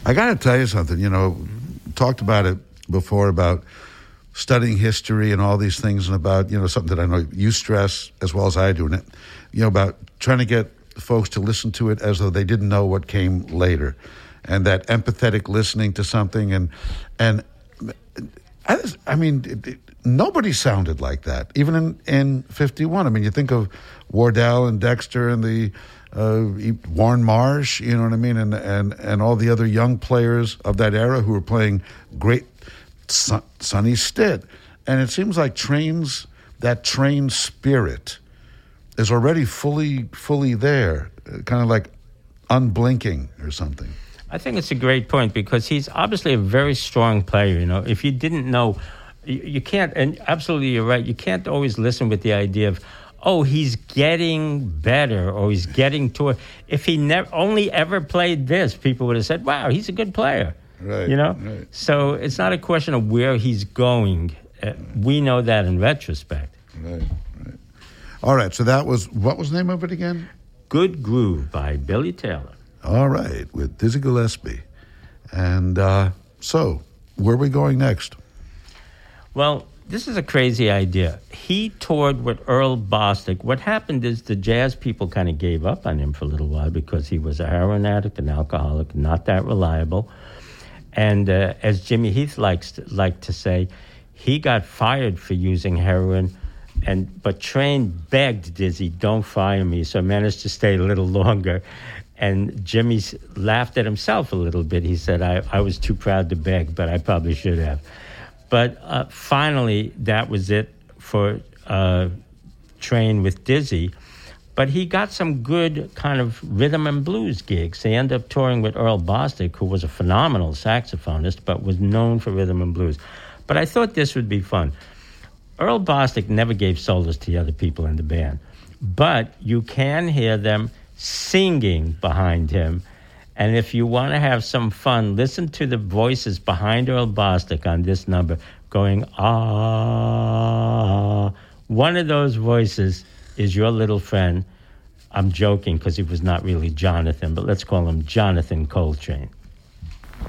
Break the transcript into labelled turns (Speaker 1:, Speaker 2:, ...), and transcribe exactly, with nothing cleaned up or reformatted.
Speaker 1: I got to tell you something. You know, talked about it before about studying history and all these things, and about, you know, something that I know you stress as well as I do, and it, you know, about trying to get folks to listen to it as though they didn't know what came later, and that empathetic listening to something, and and I, I mean, it, it, nobody sounded like that, even in, in fifty-one. I mean, you think of Wardell and Dexter and the uh, Warren Marsh, you know what I mean, and, and, and all the other young players of that era who were playing great. Son, Sonny Stitt. And it seems like trains, that train spirit is already fully, fully there, kind of like unblinking or something.
Speaker 2: I think it's a great point, because he's obviously a very strong player. You know, if you didn't know, you, you can't, and absolutely you're right, you can't always listen with the idea of, oh, he's getting better, or he's getting to it. If he never only ever played this, people would have said, wow, he's a good player.
Speaker 1: Right,
Speaker 2: you know,
Speaker 1: right.
Speaker 2: So it's not a question of where he's going. Uh, we know that in retrospect.
Speaker 1: Right, right. All right. So that was, what was the name of it again?
Speaker 2: Good Groove by Billy Taylor.
Speaker 1: All right, with Dizzy Gillespie. And uh, so, where are we going next?
Speaker 2: Well, this is a crazy idea. He toured with Earl Bostic. What happened is the jazz people kind of gave up on him for a little while, because he was a heroin addict, an alcoholic, not that reliable. And uh, as Jimmy Heath likes to, liked to say, he got fired for using heroin, and but Train begged Dizzy, don't fire me, so managed to stay a little longer. And Jimmy laughed at himself a little bit. He said, I, I was too proud to beg, but I probably should have. But uh, finally, that was it for uh, Train with Dizzy. But he got some good kind of rhythm and blues gigs. They ended up touring with Earl Bostic, who was a phenomenal saxophonist, but was known for rhythm and blues. But I thought this would be fun. Earl Bostic never gave solos to the other people in the band, but you can hear them singing behind him. And if you want to have some fun, listen to the voices behind Earl Bostic on this number going, ah. One of those voices is your little friend. I'm joking, because he was not really Jonathan, but let's call him Jonathan Coltrane.